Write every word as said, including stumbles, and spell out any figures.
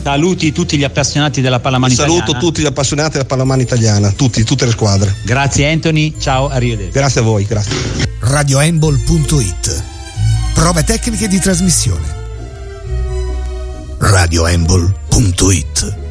Saluti tutti gli appassionati della pallamano Saluto italiana. tutti gli appassionati della pallamano italiana, tutti, tutte le squadre. Grazie Anthony, ciao, arrivederci. Grazie a voi, grazie. radio handball punto it. Prove tecniche di trasmissione. radio handball punto it.